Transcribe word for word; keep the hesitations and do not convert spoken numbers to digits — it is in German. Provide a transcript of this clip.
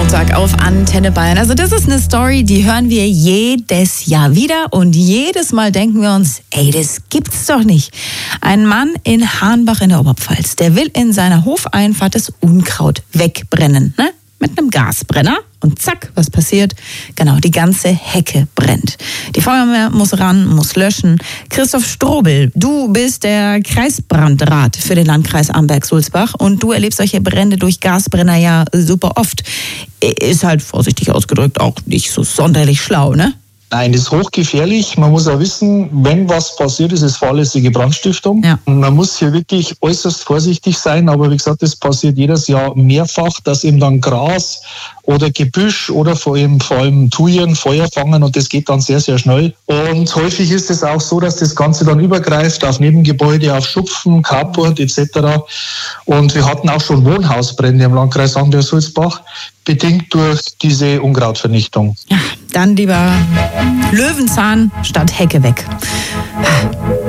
Montag auf Antenne Bayern. Also das ist eine Story, die hören wir jedes Jahr wieder und jedes Mal denken wir uns, ey, das gibt's doch nicht. Ein Mann in Hahnbach in der Oberpfalz, der will in seiner Hofeinfahrt das Unkraut wegbrennen, ne? Mit einem Gasbrenner. Und zack, was passiert? Genau, die ganze Hecke brennt. Die Feuerwehr muss ran, muss löschen. Christoph Strobel, du bist der Kreisbrandrat für den Landkreis Amberg-Sulzbach und du erlebst solche Brände durch Gasbrenner ja super oft. Ist halt vorsichtig ausgedrückt auch nicht so sonderlich schlau, ne? Nein, das ist hochgefährlich. Man muss auch wissen, wenn was passiert, ist es fahrlässige Brandstiftung. Ja. Man muss hier wirklich äußerst vorsichtig sein, aber wie gesagt, das passiert jedes Jahr mehrfach, dass eben dann Gras oder Gebüsch oder vor allem, vor allem Thujen Feuer fangen und das geht dann sehr, sehr schnell. Und häufig ist es auch so, dass das Ganze dann übergreift auf Nebengebäude, auf Schupfen, Carport et cetera. Und wir hatten auch schon Wohnhausbrände im Landkreis Amberg-Sulzbach, bedingt durch diese Unkrautvernichtung. Ja, dann lieber Löwenzahn statt Hecke weg.